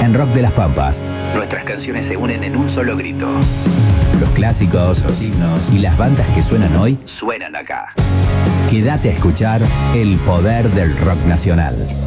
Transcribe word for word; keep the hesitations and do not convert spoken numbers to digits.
En Rock de las Pampas, nuestras canciones se unen en un solo grito. Los clásicos, los himnos y las bandas que suenan hoy suenan acá. Quédate a escuchar el poder del rock nacional.